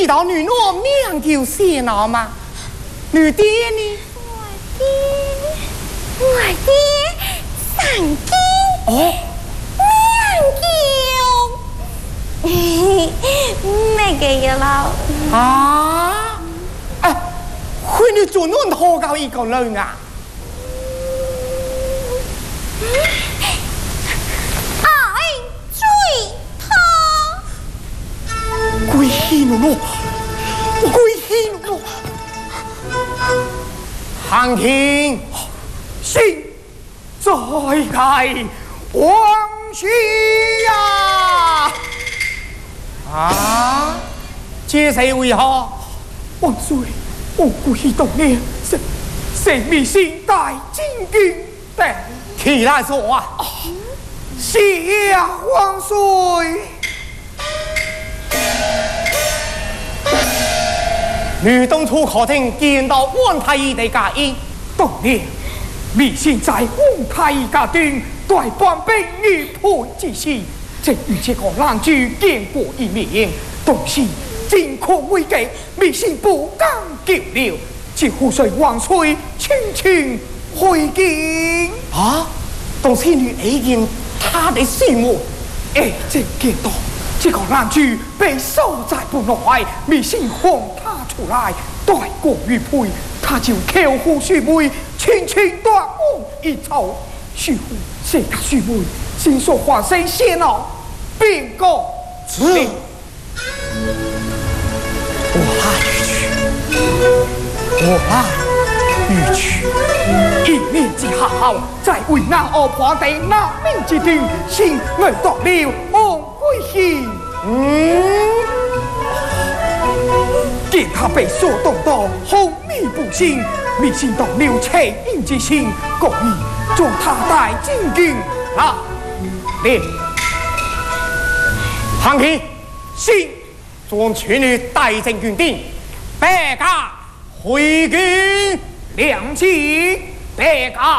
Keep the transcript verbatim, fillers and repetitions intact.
知道女诺名叫谢老吗？女爹呢？ 我爹，我爹上京哦， 名叫咩嘅嘢啦？ 啊，哎，佢你做นู่นโทรเกาอีกก่อนเลยอ่ะ爱追他。 鬼气นู่น鬼气นู่น行天心在盖王需呀！啊，这谁为何？万岁！我鬼动念，谁谁迷信大金军的起来说啊！谢呀，万岁！女东出客厅见到王太医的家医，当年迷信在王太医家中代办兵与配之事，正与这个男主见过一面，当时惊恐危急，迷信不敢救了，只护随万岁轻轻回京。啊！当时女 A 见他的心目，哎，正见到。这个男主被收在不内，迷信放他出来，待过于配，他就口呼许妹，轻轻断我一筹。许父谢他许妹，心所化身泄恼，并告辞令。我来欲去，我来欲去。一念之好，在为难我破地难命之中，心内夺了王贵姓。嗯，见他被所动荡，红迷不醒，迷信到了恻隐之心，故意将他带进京啊！令行天信将全女带进军定，百家回军两起，百家。